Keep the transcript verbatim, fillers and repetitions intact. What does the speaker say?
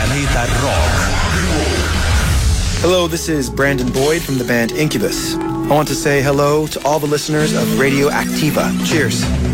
Planeta Rock. Hello, this is Brandon Boyd from the band Incubus. I want to say hello to all the listeners of Radio Activa. Cheers.